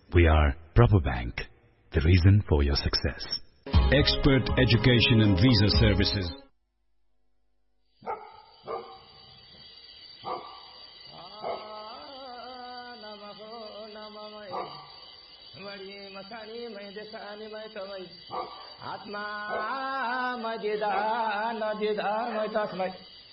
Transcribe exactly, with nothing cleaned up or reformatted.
We are Proper Bank, the reason for your success. Expert education and visa services. Atma Majida Nadida Maitasmai